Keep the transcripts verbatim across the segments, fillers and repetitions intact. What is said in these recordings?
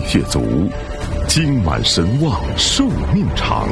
血足，精满神旺，寿命长。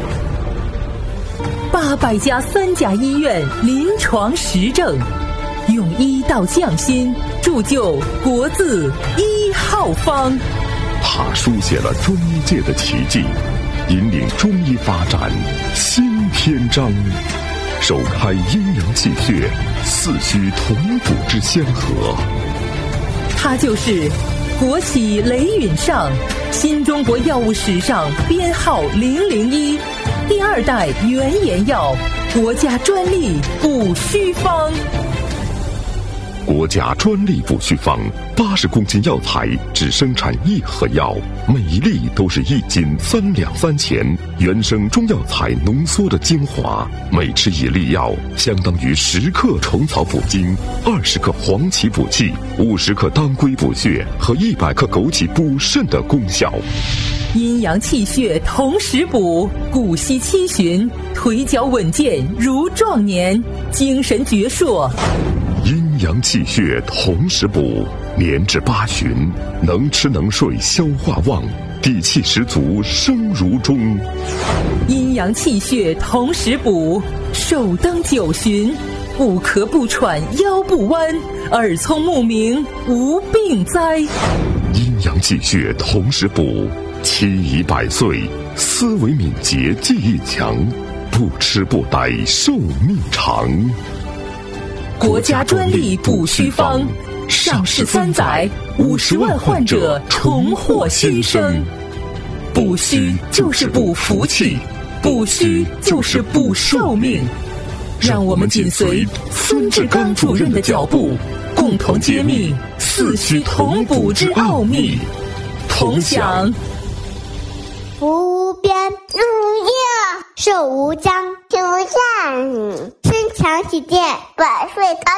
八百家三甲医院临床实证，用医道匠心，铸就国字一号方。 他书写了中医界的奇迹，引领中医发展新篇章，首开阴阳气血、四虚同补之香河。 他就是国企雷允上，新中国药物史上编号零零一，第二代原研药，国家专利补虚方。 国家专利补虚方，八十公斤药材只生产一盒药，每一粒都是一斤三两三钱，原生中药材浓缩的精华，每吃一粒药相当于十克虫草补精，二十克黄芪补气，五十克当归补血和一百克枸杞补肾的功效。 阴阳气血同时补，骨息七旬，腿脚稳健如壮年，精神矍铄。 阴阳气血同时补，年至八旬，能吃能睡，消化旺，底气十足，生如钟。 阴阳气血同时补，寿登九旬，不咳不喘，腰不弯，耳聪目明，无病灾。 阴阳气血同时补，七宜百岁，思维敏捷，记忆强，不吃不呆，寿命长。 国家专利补虚方，上市三载，五十万患者重获新生。补虚就是补福气，补虚就是补寿命。让我们紧随孙志刚主任的脚步，共同揭秘四虚同补之奥秘，同享福无边，日无夜，寿无疆，天无限，身强体健，百岁高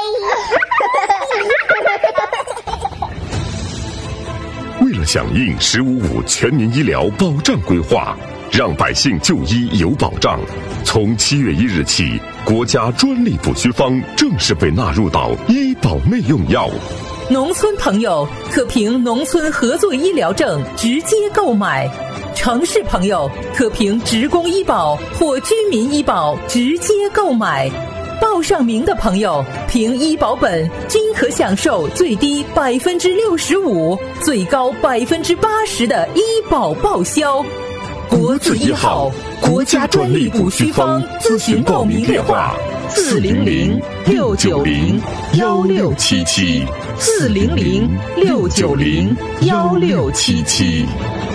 天。为了响应“十五五”全民医疗保障规划，让百姓就医有保障，从七月一日起，国家专利补虚方正式被纳入到医保内用药。 农村朋友可凭农村合作医疗证直接购买，城市朋友可凭职工医保或居民医保直接购买。报上名的朋友凭医保本均可享受最低百分之六十五、最高百分之八十的医保报销。国字一号，国家专利补虚方咨询报名电话：四零零六九零幺六七七，四零零六九零幺六七七。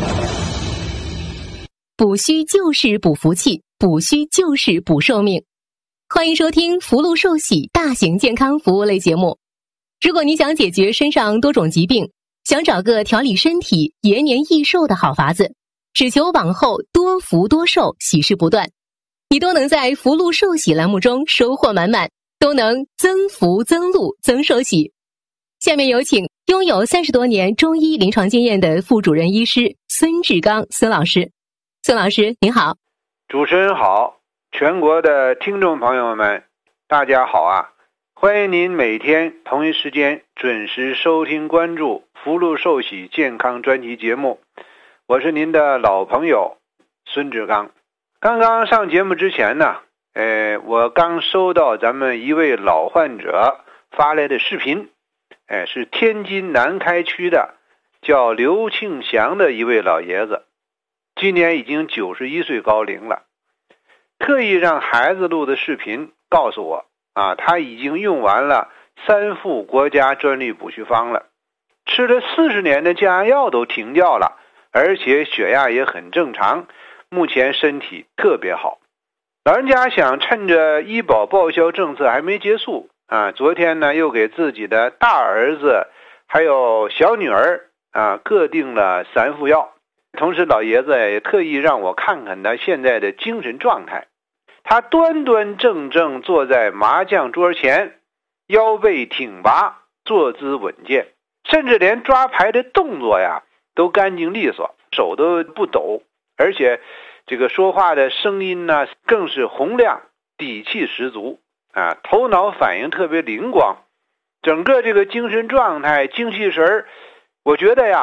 补虚就是补福气，补虚就是补寿命。欢迎收听福禄寿喜大型健康服务类节目。如果你想解决身上多种疾病，想找个调理身体、延年益寿的好法子，只求往后多福多寿，喜事不断，你都能在福禄寿喜栏目中收获满满，都能增福增禄增寿喜。下面有请拥有三十多年中医临床经验的副主任医师孙志刚孙老师。孙老师您好。 主持人好，全国的听众朋友们大家好啊！欢迎您每天同一时间准时收听关注福禄寿喜健康专题节目，我是您的老朋友孙志刚。刚刚上节目之前呢，呃，我刚收到咱们一位老患者发来的视频，哎，是天津南开区的叫刘庆祥的一位老爷子，今年已经九十一岁高龄了，特意让孩子录的视频告诉我啊，他已经用完了三副国家专利补虚方了，吃了四十年的降压药都停掉了，而且血压也很正常，目前身体特别好。老人家想趁着医保报销政策还没结束啊，昨天呢又给自己的大儿子还有小女儿啊各订了三副药，同时老爷子也特意让我看看他现在的精神状态。他端端正正坐在麻将桌前，腰背挺拔，坐姿稳健，甚至连抓牌的动作呀都干净利索，手都不抖，而且这个说话的声音呢更是洪亮，底气十足啊，头脑反应特别灵光，整个这个精神状态精气神，我觉得呀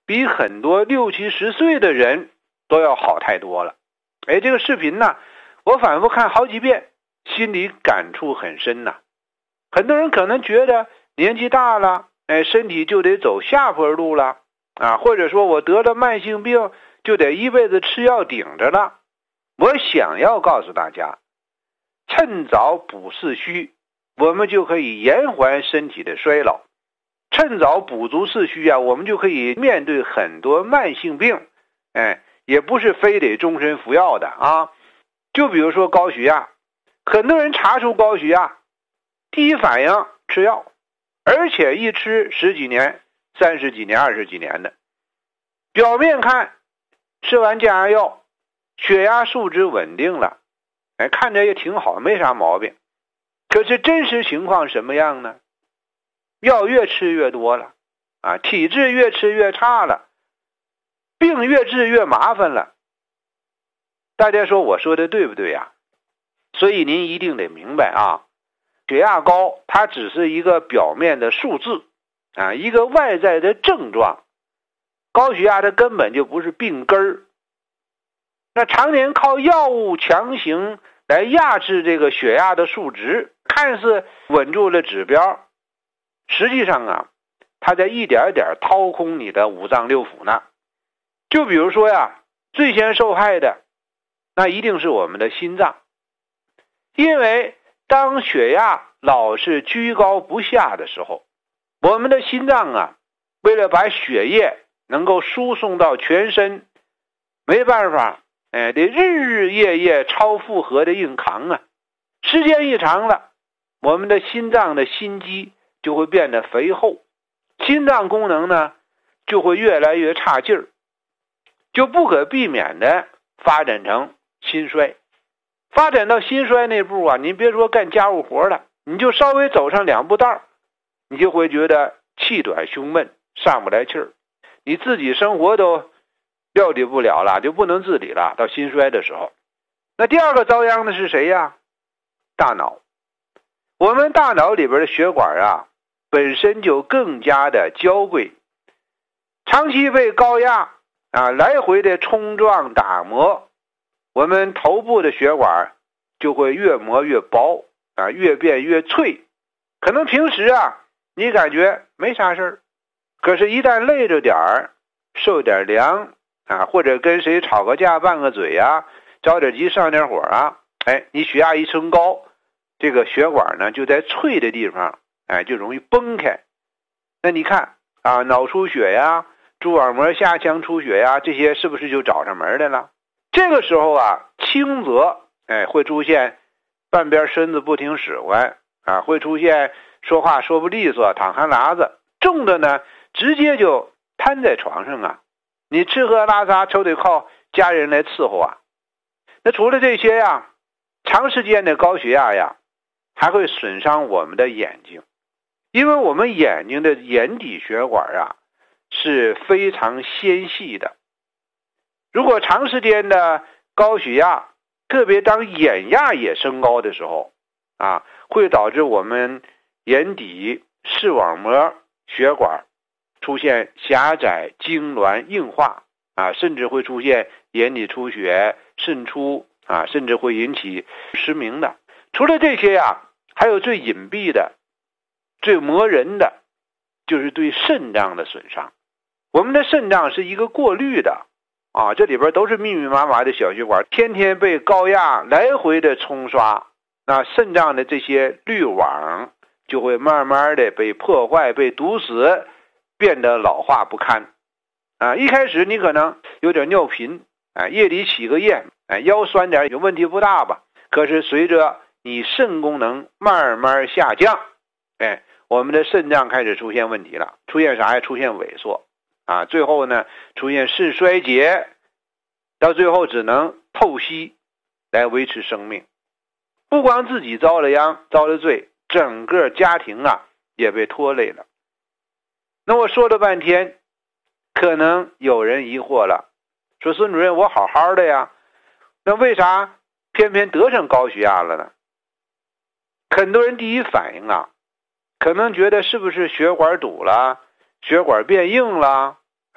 比很多六七十岁的人都要好太多了。哎，这个视频呢，我反复看好几遍，心里感触很深呐。很多人可能觉得年纪大了，哎，身体就得走下坡路了啊，或者说我得了慢性病就得一辈子吃药顶着了。我想要告诉大家，趁早补四虚，我们就可以延缓身体的衰老。趁早补足四虚啊，我们就可以面对很多慢性病，哎，也不是非得终身服药的啊。就比如说高血压，很多人查出高血压，第一反应吃药，而且一吃十几年、三十几年、二十几年的。表面看吃完降压药，血压数值稳定了，哎，看着也挺好，没啥毛病。可是真实情况什么样呢？药越吃越多了啊，体质越吃越差了，病越治越麻烦了。大家说我说的对不对呀？所以您一定得明白啊，血压高它只是一个表面的数字啊，一个外在的症状。高血压它根本就不是病根儿。那常年靠药物强行来压制这个血压的数值，看似稳住了指标，实际上啊，它在一点点掏空你的五脏六腑呢。就比如说呀，最先受害的那一定是我们的心脏。因为当血压老是居高不下的时候，我们的心脏啊，为了把血液能够输送到全身，没办法，哎，得日日夜夜超负荷的硬扛啊。时间一长了，我们的心脏的心肌就会变得肥厚，心脏功能呢就会越来越差劲儿，就不可避免的发展成心衰。发展到心衰那步啊，您别说干家务活了，你就稍微走上两步道，你就会觉得气短胸闷，上不来气儿，你自己生活都料理不了了，就不能自理了。到心衰的时候，那第二个遭殃的是谁呀？大脑。我们大脑里边的血管啊，本身就更加的娇贵，长期被高压啊来回的冲撞打磨，我们头部的血管就会越磨越薄啊，越变越脆。可能平时啊你感觉没啥事儿，可是一旦累着点儿，受点凉啊，或者跟谁吵个架拌个嘴啊，着点急上点火啊，哎，你血压一升高，这个血管呢就在脆的地方，哎，就容易崩开。那你看啊，脑出血呀，蛛网膜下腔出血呀，这些是不是就找上门来了？这个时候啊，轻则哎会出现半边身子不听使唤啊，会出现说话说不利索，淌汗喇子；重的呢，直接就瘫在床上啊，你吃喝拉撒都得靠家人来伺候啊。那除了这些呀，长时间的高血压呀，还会损伤我们的眼睛，因为我们眼睛的眼底血管啊是非常纤细的。如果长时间的高血压，特别当眼压也升高的时候啊，会导致我们眼底视网膜血管出现狭窄、痉挛、硬化啊，甚至会出现眼底出血、渗出啊，甚至会引起失明的。除了这些呀，还有最隐蔽的、最磨人的，就是对肾脏的损伤。我们的肾脏是一个过滤的啊，这里边都是密密麻麻的小血管，天天被高压来回的冲刷，那肾脏的这些滤网就会慢慢的被破坏、被堵死，变得老化不堪啊。一开始你可能有点尿频啊，夜里起个夜，哎，腰酸点有问题不大吧？可是随着你肾功能慢慢下降，哎，我们的肾脏开始出现问题了，出现啥呀？出现萎缩啊，最后呢出现肾衰竭，到最后只能透析来维持生命。不光自己遭了殃遭了罪，整个家庭啊也被拖累了。那我说了半天，可能有人疑惑了，说孙主任，我好好的呀，那为啥偏偏得上高血压了呢？很多人第一反应啊，可能觉得是不是血管堵了，血管变硬了，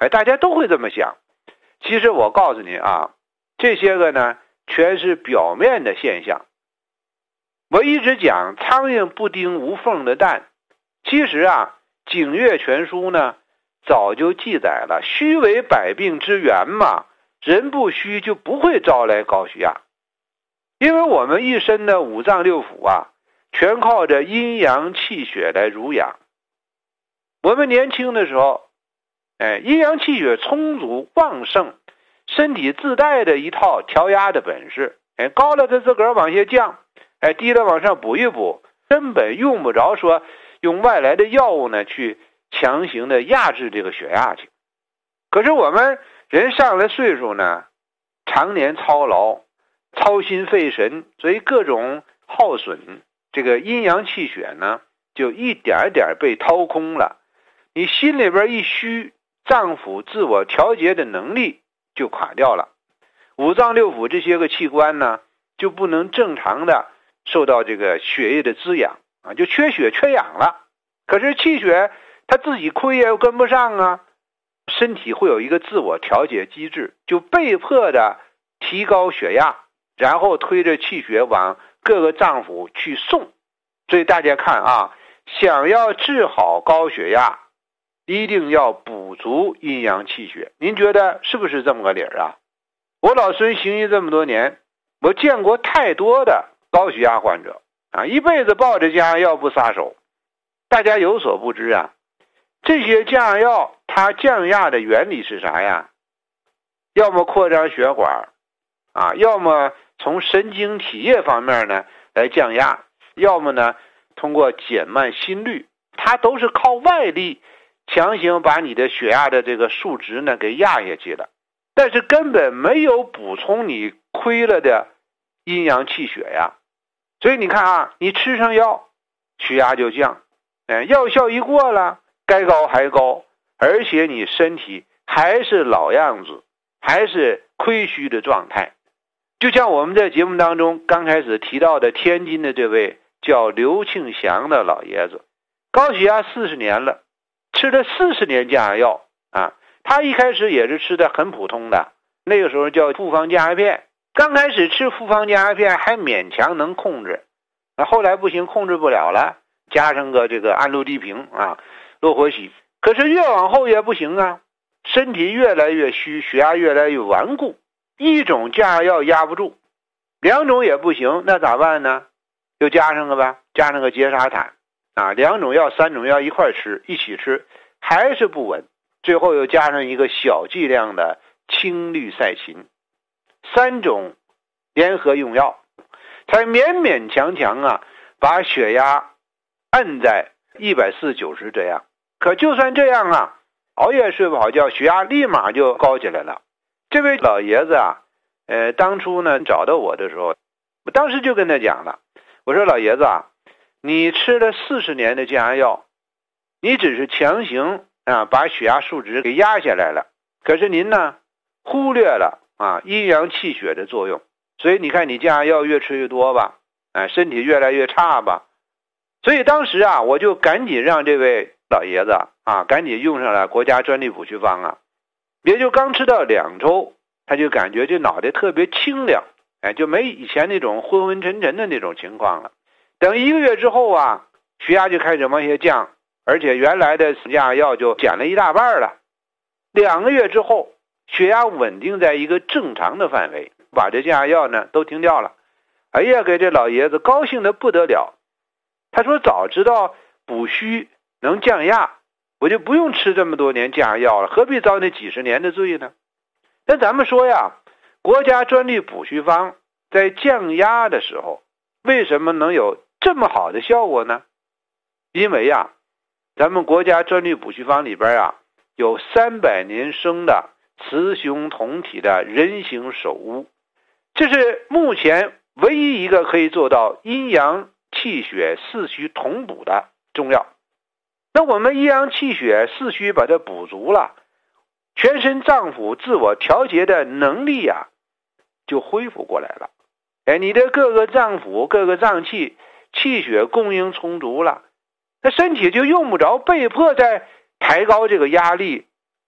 哎，大家都会这么想。其实我告诉你啊，这些个呢全是表面的现象。我一直讲苍蝇不叮无缝的蛋，其实啊景岳全书呢早就记载了，虚为百病之源嘛，人不虚就不会招来高血压。因为我们一身的五脏六腑啊全靠着阴阳气血来濡养。我们年轻的时候，哎，阴阳气血充足旺盛，身体自带的一套调压的本事，哎，高了它自个儿往下降，哎，低了往上补一补，根本用不着说用外来的药物呢去强行的压制这个血压去。可是我们人上了岁数呢，常年操劳，操心费神，所以各种耗损，这个阴阳气血呢就一点点被掏空了。你心里边一虚，脏腑自我调节的能力就垮掉了，五脏六腑这些个器官呢就不能正常的受到这个血液的滋养啊，就缺血缺氧了。可是气血它自己亏也跟不上啊，身体会有一个自我调节机制，就被迫的提高血压，然后推着气血往各个脏腑去送。所以大家看啊，想要治好高血压，一定要补足阴阳气血。您觉得是不是这么个理儿啊？我老孙行医这么多年，我见过太多的高血压患者啊，一辈子抱着降压药不撒手。大家有所不知啊，这些降压药它降压的原理是啥呀？要么扩张血管啊，要么从神经体液方面呢来降压，要么呢通过减慢心率，它都是靠外力强行把你的血压的这个数值呢给压下去了，但是根本没有补充你亏了的阴阳气血呀。所以你看啊，你吃上药，血压就降，哎，药效一过了，该高还高，而且你身体还是老样子，还是亏虚的状态。就像我们在节目当中刚开始提到的天津的这位叫刘庆祥的老爷子，高血压四十年了，吃了四十年降压药啊，他一开始也是吃的很普通的，那个时候叫复方降压片，刚开始吃复方降压片还勉强能控制，后来不行，控制不了了，加上个这个氨氯地平啊，洛活喜，可是越往后也不行啊，身体越来越虚，血压越来越顽固，一种降压药压不住，两种也不行，那咋办呢？又加上个吧，加上个疖砂坦啊，两种药三种药一块吃，一起吃还是不稳，最后又加上一个小剂量的氢氯噻嗪，三种联合用药才勉勉强强啊把血压按在一百四十九十这样。可就算这样啊，熬夜睡不好觉，血压立马就高起来了。这位老爷子啊，呃，当初呢找到我的时候，我当时就跟他讲了，我说老爷子啊，你吃了四十年的降压药，你只是强行啊把血压数值给压下来了，可是您呢忽略了啊阴阳气血的作用，所以你看你降压药越吃越多吧，哎，身体越来越差吧。所以当时啊，我就赶紧让这位老爷子啊赶紧用上了国家专利补虚方啊，也就刚吃到两周，他就感觉这脑袋特别清亮，哎，就没以前那种昏昏沉沉的那种情况了。等一个月之后啊，血压就开始往下降，而且原来的降压药就减了一大半了。两个月之后，血压稳定在一个正常的范围，把这降压药呢都停掉了。哎呀，给这老爷子高兴的不得了。他说早知道补虚能降压，我就不用吃这么多年降压药了，何必遭那几十年的罪呢？但咱们说呀，国家专利补虚方在降压的时候，为什么能有这么好的效果呢？因为呀，咱们国家专利补虚方里边啊，有三百年生的雌雄同体的人形首乌，这是目前唯一一个可以做到阴阳气血四虚同补的中药。那我们阴阳气血四虚把它补足了，全身脏腑自我调节的能力啊就恢复过来了。哎，你的各个脏腑各个脏器气血供应充足了，那身体就用不着被迫再抬高这个压力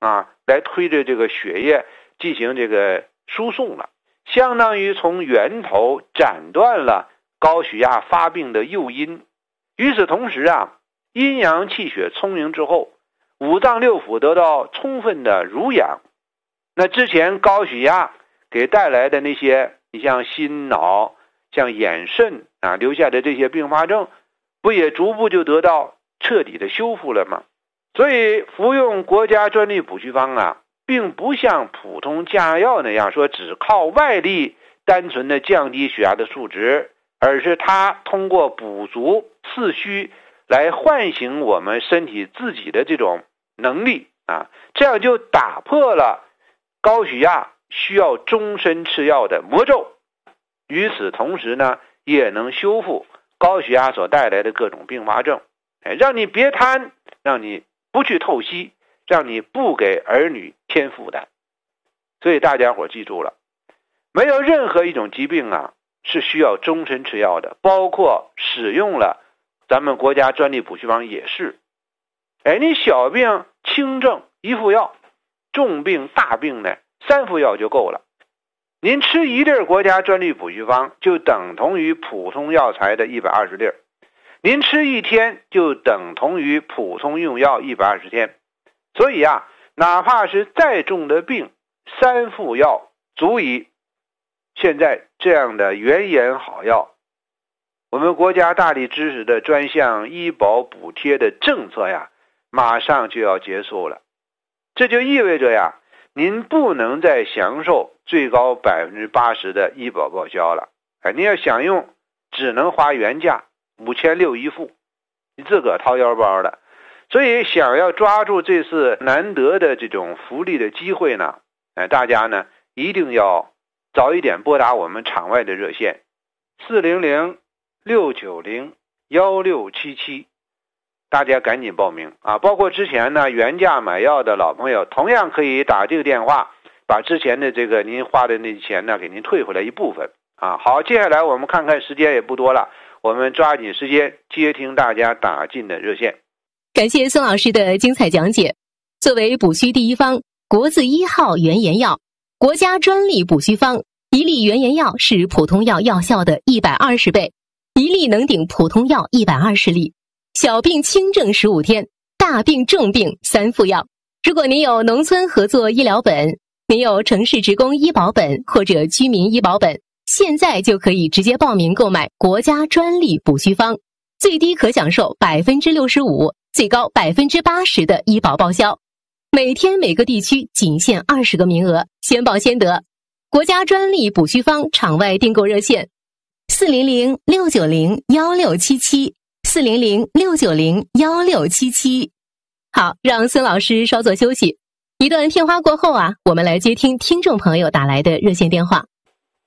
啊，来推着这个血液进行这个输送了，相当于从源头斩断了高血压发病的诱因。与此同时啊，阴阳气血充盈之后，五脏六腑得到充分的濡养，那之前高血压给带来的那些，你像心脑、像眼肾啊留下的这些并发症，不也逐步就得到彻底的修复了吗？所以服用国家专利补虚方啊，并不像普通降压药那样说只靠外力单纯的降低血压的数值，而是它通过补足次需来唤醒我们身体自己的这种能力啊，这样就打破了高血压需要终身吃药的魔咒。与此同时呢，也能修复高血压所带来的各种并发症，让你别贪，让你不去透析，让你不给儿女添负担。所以大家伙记住了，没有任何一种疾病啊是需要终身吃药的，包括使用了咱们国家专利补虚方也是。哎，你小病轻症一副药，重病大病呢三副药就够了。您吃一粒国家专利补虚方就等同于普通药材的一百二十粒，您吃一天就等同于普通用药一百二十天。所以啊，哪怕是再重的病，三副药足以。现在这样的原研好药，我们国家大力支持的专项医保补贴的政策呀，马上就要结束了。这就意味着呀，您不能再享受最高 百分之八十 的医保报销了。哎，你要想用，只能花原价五千六百一副，你自个掏腰包的。所以想要抓住这次难得的这种福利的机会呢，哎，大家呢一定要早一点拨打我们场外的热线四零零六九零一六七七，大家赶紧报名啊！包括之前呢原价买药的老朋友，同样可以打这个电话，把之前的这个您花的那钱呢给您退回来一部分啊。好，接下来我们看看时间也不多了，我们抓紧时间接听大家打进的热线。 感谢孙老师的精彩讲解。作为补虚第一方，国字一号原研药，国家专利补虚方，一粒原研药是普通药药效的一百二十倍，一粒能顶普通药一百二十粒。小病轻症十五天，大病重病三副药。如果您有农村合作医疗本，您有城市职工医保本或者居民医保本，现在就可以直接报名购买国家专利补虚方，最低可享受 百分之六十五， 最高 百分之八十 的医保报销。每天每个地区仅限二十个名额，先报先得。国家专利补虚方场外订购热线四零零六九零一六七七 四零零六九零一六七七。好，让孙老师稍作休息。一段片花过后啊，我们来接听听众朋友打来的热线电话。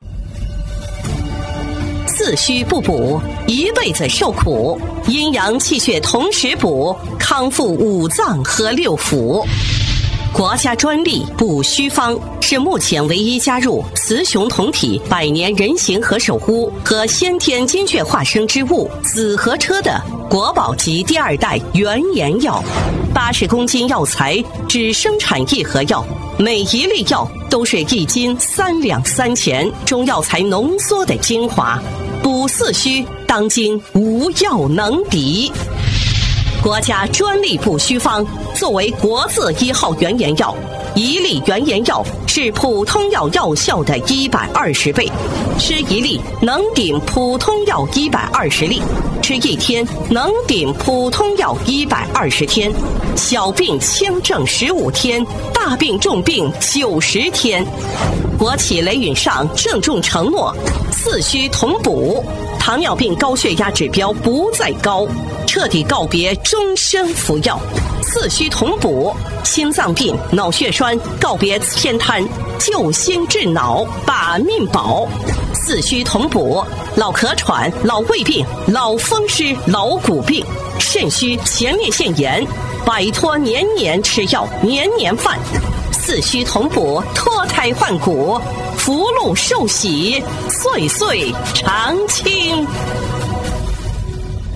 四虚不补，一辈子受苦；阴阳气血同时补，康复五脏和六腑。国家专利补虚方是目前唯一加入雌雄同体百年人形和守护和先天精血化生之物紫河车的国宝级第二代原研药。八十公斤药材只生产一盒药，每一粒药都是一斤三两三钱中药材浓缩的精华，补四虚当今无药能敌。国家专利补虚方作为国字一号原研药，一粒原研药是普通药药效的一百二十倍，吃一粒能顶普通药一百二十粒，吃一天能顶普通药一百二十天，小病轻症十五天，大病重病九十天。国企雷允上郑重承诺，四虚同补，糖尿病高血压指标不再高，彻底告别终身服药。四虚同补，心脏病脑血栓告别偏瘫，救心治脑把命保。四虚同补，老咳喘老胃病老风湿老骨病，肾虚前列腺炎摆脱年年吃药年年犯。四虚同补，脱胎换骨，福禄寿喜，岁岁常青。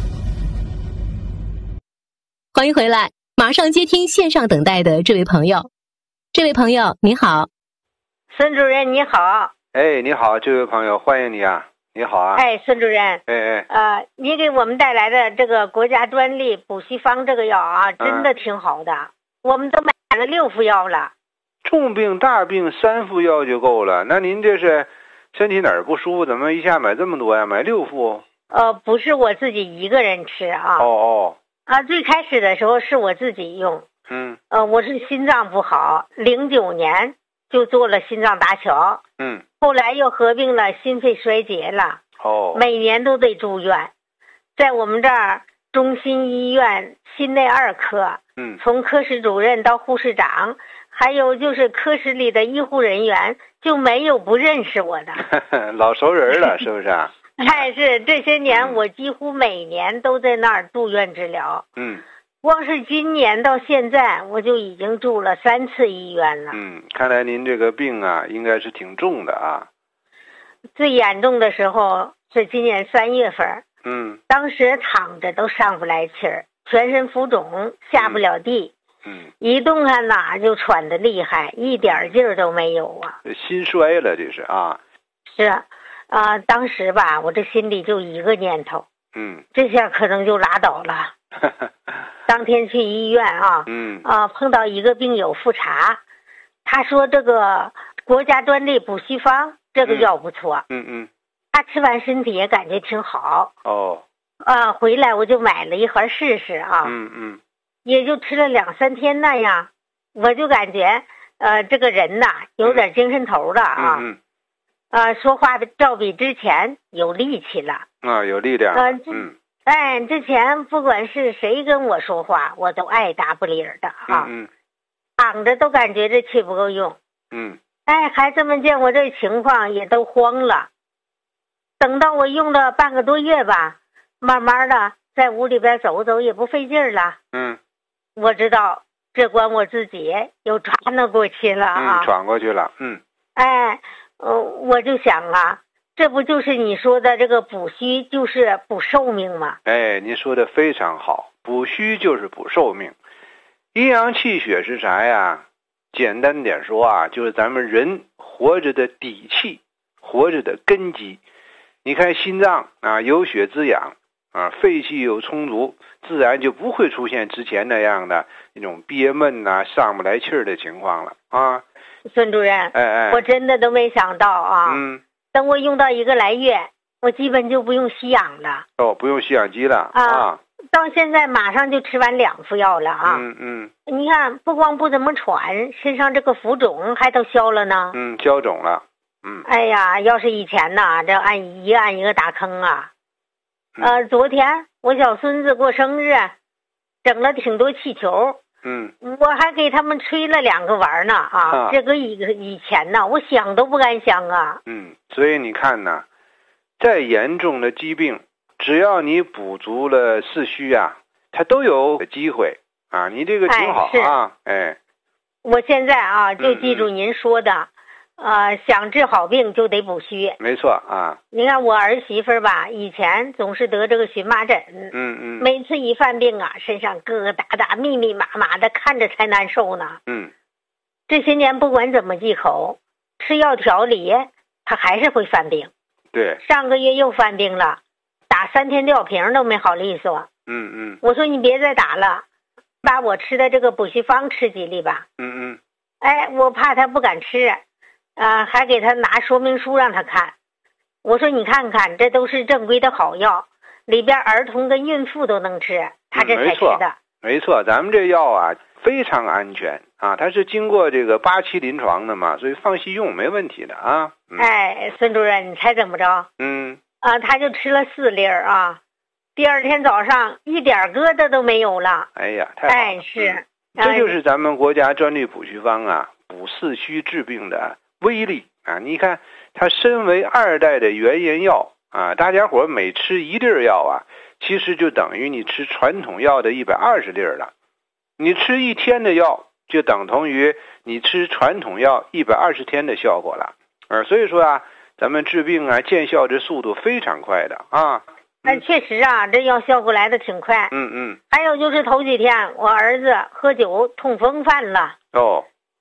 欢迎回来，马上接听线上等待的这位朋友。 这位朋友你好。 孙主任你好。 哎，你好，这位朋友，欢迎你啊！你好啊！ 哎，孙主任， 哎哎， 呃，你给我们带来的这个国家专利补虚方这个药啊，真的挺好的，嗯、我们都买了六副药了。 重病大病三副药就够了，那您这是身体哪儿不舒服？怎么一下买这么多呀？买六副？ 呃，不是我自己一个人吃啊。 哦哦。 啊，最开始的时候是我自己用。 嗯。 呃，我是心脏不好，零九年就做了心脏搭桥。 嗯。 后来又合并了心肺衰竭了。 哦。 每年都得住院，在我们这儿中心医院心内二科。 嗯。从科室主任到护士长。还有就是科室里的医护人员就没有不认识我的。 老熟人了是不是啊？ 但是这些年我几乎每年都在那儿住院治疗。 嗯， 光是今年到现在我就已经住了三次医院了。 嗯，看来您这个病啊应该是挺重的啊。 最严重的时候是今年三月份。 嗯， 当时躺着都上不来气儿，全身浮肿，下不了地。 嗯嗯， 一动弹哪就喘得厉害，一点劲儿都没有啊！ 心衰了，这是啊。 是啊，呃，当时吧，我这心里就一个念头， 嗯， 这下可能就拉倒了。当天去医院啊， 嗯啊、呃，碰到一个病友复查，他说这个国家专利补虚方这个药不错， 嗯嗯， 他吃完身体也感觉挺好。 哦， 啊，回来我就买了一盒试试啊。 嗯嗯。 也就吃了两三天那样，我就感觉，呃，这个人呐有点精神头了啊， 嗯嗯， 呃，说话照比之前有力气了啊，有力量， 呃， 嗯， 哎，之前不管是谁跟我说话，我都爱答不理的啊， 嗯， 躺着都感觉这气不够用， 嗯， 哎，孩子们见我这情况也都慌了，等到我用了半个多月吧，慢慢的在屋里边走走也不费劲了， 嗯。 我知道这关我自己又喘了过去了啊， 嗯，喘过去了，嗯， 哎，呃，我就想啊，这不就是你说的这个补虚就是补寿命吗？ 哎，您说的非常好，补虚就是补寿命。阴阳气血是啥呀？简单点说啊，就是咱们人活着的底气，活着的根基。你看心脏啊，有血滋养。啊，肺气又充足，自然就不会出现之前那样的那种憋闷呐、啊、上不来气儿的情况了啊。 孙主任， 哎哎， 我真的都没想到啊。 嗯。 等我用到一个来月，我基本就不用吸氧了。 哦，不用吸氧机了啊。 啊到现在马上就吃完两副药了啊。 嗯嗯。 你看，不光不怎么喘，身上这个浮肿还都消了呢。 嗯，消肿了。嗯。 哎呀，要是以前呢，这按一个按一个打坑啊。 嗯、 呃，昨天我小孙子过生日，整了挺多气球， 嗯， 我还给他们吹了两个玩呢啊！ 啊这个以以前呢，我想都不敢想啊。 嗯，所以你看呢，再严重的疾病，只要你补足了四虚啊，它都有机会啊。你这个挺好啊，哎。哎我现在啊，就记住您说的。嗯嗯呃，想治好病就得补虚， 没错啊。 你看我儿媳妇吧，以前总是得这个荨麻疹， 嗯嗯， 每次一犯病啊，身上疙疙瘩瘩、密密麻麻的，看着才难受呢。 嗯， 这些年不管怎么忌口，吃药调理，她还是会犯病。 对， 上个月又犯病了，打三天吊瓶都没好利索。 嗯嗯， 我说你别再打了，把我吃的这个补虚方吃几粒吧。 嗯嗯， 哎，我怕她不敢吃。啊，还给他拿说明书让他看，我说你看看，这都是正规的好药，里边儿童跟孕妇都能吃，他这才吃的。 嗯、没错，没错，咱们这药啊非常安全啊，它是经过这个八期临床的嘛，所以放心用没问题的啊。嗯、 哎，孙主任，你猜怎么着？ 嗯， 啊，他就吃了四粒儿啊，第二天早上一点疙瘩都没有了。 哎呀，太好了！ 哎，是、 嗯，这就是咱们国家专利补虚方啊，补四虚治病的威力啊！你看，它身为二代的原研药啊，大家伙每吃一粒药啊，其实就等于你吃传统药的一百二十粒了。你吃一天的药，就等同于你吃传统药一百二十天的效果了。啊，所以说啊，咱们治病啊，见效这速度非常快的啊。 哎，确实啊，这药效果来的挺快。 嗯嗯。 还有就是头几天我儿子喝酒痛风犯了。 哦。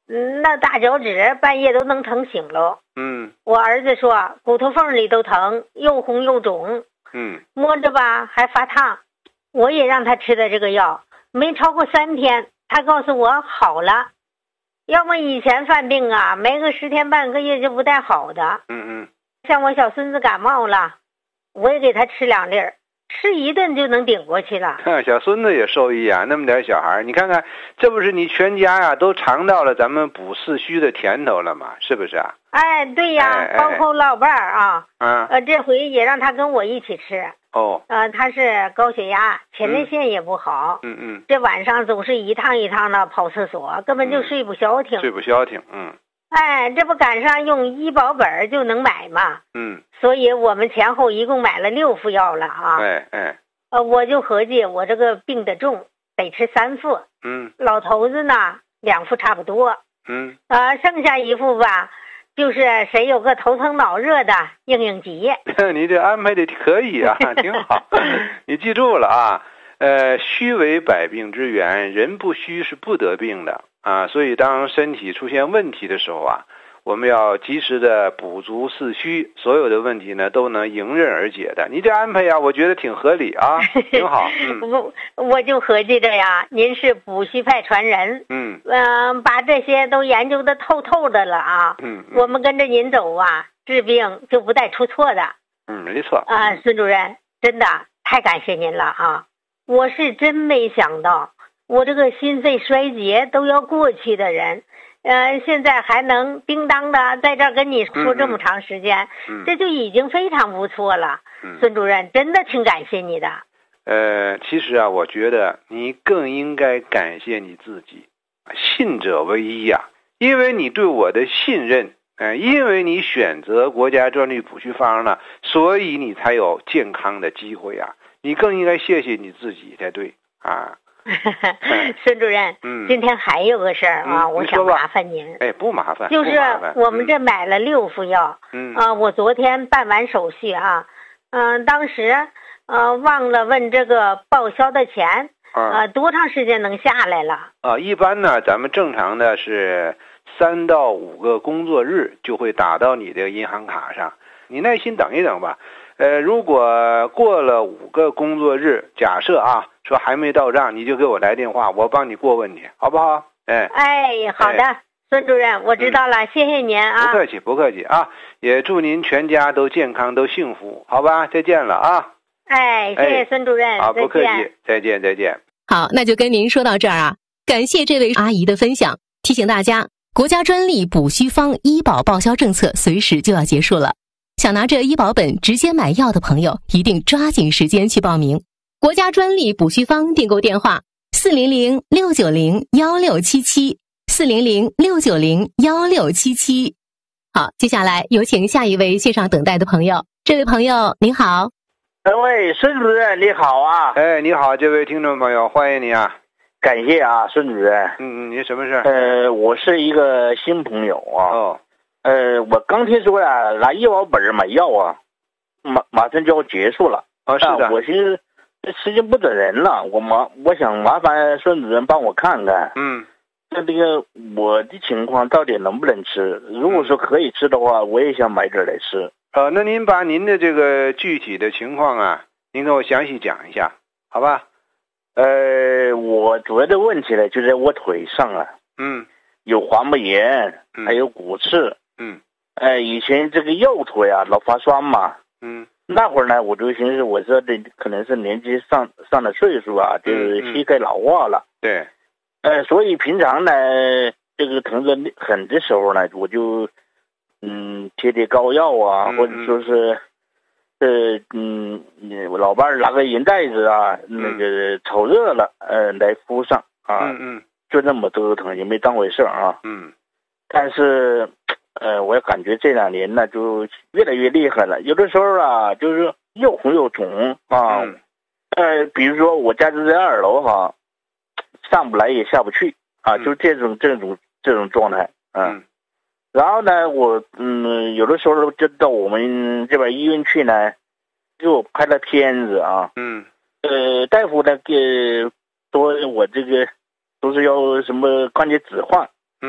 嗯，那大脚趾半夜都能疼醒了。 嗯， 我儿子说骨头缝里都疼，又红又肿。 嗯， 摸着吧还发烫。我也让他吃的这个药，没超过三天，他告诉我好了。要么以前犯病啊，没个十天半个月就不带好的。 嗯嗯， 像我小孙子感冒了，我也给他吃两粒儿。吃一顿就能顶过去了。 小孙子也受益啊，那么点小孩，你看看，这不是你全家呀、啊、都尝到了咱们补四虚的甜头了吗？是不是啊？ 哎，对呀，哎哎包括老伴儿啊， 啊， 呃，这回也让他跟我一起吃。 哦， 呃，他是高血压，前列腺也不好。 嗯嗯， 这晚上总是一趟一趟的跑厕所，根本就睡不消停。 嗯、睡不消停，嗯。 哎，这不赶上用医保本就能买嘛？ 嗯， 所以我们前后一共买了六副药了啊！ 哎哎， 呃，我就合计我这个病得重，得吃三副。 嗯， 老头子呢，两副差不多。 嗯， 呃，剩下一副吧，就是谁有个头疼脑热的应应急。 你这安排的可以啊，挺好。你记住了啊，呃，虚为百病之源，人不虚是不得病的。啊，所以当身体出现问题的时候啊，我们要及时的补足四虚，所有的问题呢都能迎刃而解的。你这安排呀、啊，我觉得挺合理啊，挺好。嗯， 我我就合计着呀，您是补虚派传人， 嗯嗯、呃，把这些都研究的透透的了啊。 嗯，嗯我们跟着您走啊，治病就不带出错的。 嗯，没错。 啊，孙主任，真的太感谢您了啊！我是真没想到。我这个心肺衰竭都要过去的人，呃，现在还能叮当的在这儿跟你说这么长时间， 嗯嗯、 这就已经非常不错了。 嗯、 孙主任，真的挺感谢你的。 呃，其实啊，我觉得你更应该感谢你自己，信者为一呀、啊，因为你对我的信任，呃，因为你选择国家专利补虚方呢，所以你才有健康的机会啊。你更应该谢谢你自己才对啊。 孙主任， 嗯， 今天还有个事儿啊， 嗯、 我想麻烦您。 哎，不麻烦， 就是我们这买了六副药， 嗯， 啊、呃，我昨天办完手续啊，嗯、呃，当时呃忘了问这个报销的钱，啊、呃，多长时间能下来了？ 啊，一般呢，咱们正常的是三到五个工作日就会打到你的银行卡上，你耐心等一等吧。呃，如果过了五个工作日，假设啊，说还没到账，你就给我来电话，我帮你过问题，好不好？哎， 哎，好的，哎、孙主任，我知道了，嗯、谢谢您啊。 不客气，不客气啊，也祝您全家都健康，都幸福，好吧？再见了啊！ 哎，谢谢孙主任， 好，不客气，再见，再见。 好，那就跟您说到这儿啊，感谢这位阿姨的分享，提醒大家，国家专利补虚方医保报销政策随时就要结束了。想拿着医保本直接买药的朋友，一定抓紧时间去报名。国家专利补虚方订购电话：四零零六九零幺六七七，四零零六九零幺六七七。好，接下来有请下一位线上等待的朋友。这位朋友您好。 喂，孙主任你好啊。 哎，你好，这位听众朋友，欢迎你啊。 感谢啊，孙主任。 嗯嗯，你什么事？ 呃，我是一个新朋友啊。 哦。 呃，我刚听说呀，拿医保本买药啊，马马上就要结束了。 啊，是的。 我寻思这时间不等人了，我麻我想麻烦孙主任帮我看看。 嗯。 这这个我的情况到底能不能吃？如果说可以吃的话，我也想买点来吃。 呃，那您把您的这个具体的情况啊，您给我详细讲一下，好吧？ 呃，我主要的问题呢，就在我腿上啊。 嗯。 有滑膜炎，还有骨刺。 嗯。 呃，以前这个右腿啊老发酸嘛。 嗯。 那会儿呢，我就寻思，我说这可能是年纪上上了岁数啊，就是膝盖老化了。 嗯、对。 呃，所以平常呢，这个疼得很的时候呢，我就嗯贴贴膏药啊， 嗯、 或者说是呃嗯，我老伴儿拿个银袋子啊， 嗯、 那个炒热了，呃来敷上啊。 嗯嗯。 就那么折腾，也没当回事啊。 嗯。 但是，呃，我感觉这两年呢，就越来越厉害了。有的时候啊，就是又红又肿啊。 嗯、 呃，比如说我家就在二楼哈，上不来也下不去啊， 嗯、 就这种这种这种状态啊。 嗯。 然后呢，我嗯，有的时候就到我们这边医院去呢，给我拍了片子啊。 嗯。 呃，大夫呢给说我这个。都是要什么关节置换， 嗯，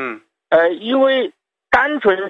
呃，因为单纯